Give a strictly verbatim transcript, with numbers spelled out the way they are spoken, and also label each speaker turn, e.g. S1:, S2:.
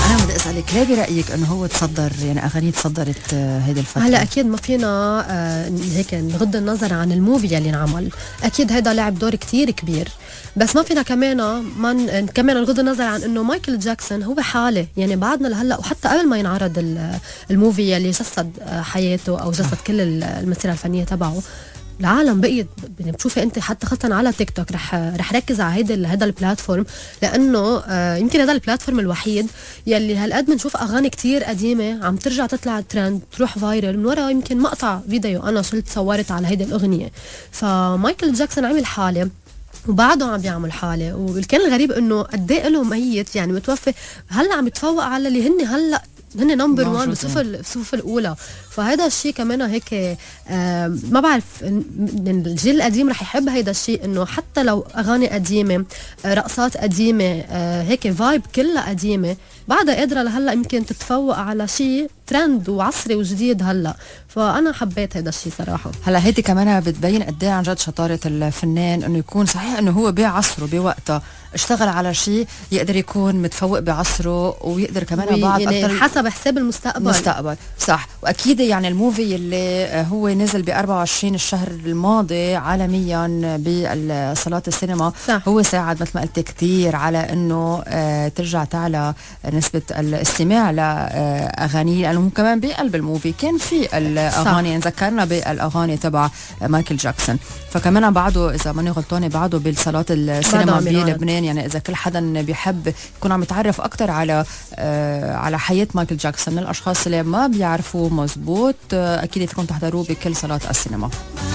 S1: أنا بدي أسألك ليه برأيك إنه هو تصدر يعني أغانيه تصدرت هيدي الفترة؟
S2: هلا أكيد ما فينا آه هيك نغض النظر عن الموفي اللي انعمل، أكيد هيدا لعب دور كتير كبير، بس ما فينا كمان ما كمان نغض النظر عن إنه مايكل جاكسون هو حالة يعني بعدنا لهلا وحتى قبل ما ينعرض الموفي اللي جسد حياته أو جسد كل المسيرة الفنية تبعه، العالم بقيت يعني بتشوفي انت حتى خاصه على تيك توك رح رح ركز على هيدا هذا البلاتفورم، لانه آه يمكن هذا البلاتفورم الوحيد يلي هالقد بنشوف اغاني كتير قديمه عم ترجع تطلع ترند تروح فايرل من ورا يمكن مقطع فيديو انا شلت صورت على هيدي الاغنيه. فمايكل جاكسون عمل حاله وبعده عم بيعمل حاله، والكان الغريب انه قد ايه له ميت يعني متوفي هلا عم يتفوق على اللي هن هلا هن نمبر وان بالصفوف الصفوف الاولى. فهذا الشيء كمان هيك آه ما بعرف الجيل القديم رح يحب هيدا الشيء، انه حتى لو اغاني قديمه آه رقصات قديمه آه هيك فايب كلها قديمه بعدها قادره لهلا يمكن تتفوق على شيء ترند وعصري وجديد هلا. فانا حبيت هذا الشيء صراحه.
S1: هلا هيدي كمان بتبين قد ايه عن جد شطاره الفنان انه يكون صحيح انه هو بعصره بوقته اشتغل على شيء يقدر يكون متفوق بعصره ويقدر كمان بعض
S2: يعني
S1: اكثر
S2: حسب حساب المستقبل
S1: مستقبل صح. واكيد يعني الموفي اللي هو نزل ب أربعة وعشرين الشهر الماضي عالميا بصالات السينما
S2: صح.
S1: هو ساعد مثل ما قلت كثير على انه آه ترجع تعلى نسبه الاستماع لاغاني، لانه كمان بقلب الموفي كان في الاغاني ذكرنا بالاغاني تبع مايكل جاكسون. فكمان بعده اذا ماني غلطانه بعده بالصالات السينما بلبنان، يعني اذا كل حدا بيحب يكون عم يتعرف اكثر على آه على حياه مايكل جاكسون من الاشخاص اللي ما بيعرفوا مزبوط آه اكيد فيكم تحضروه بكل صالات السينما.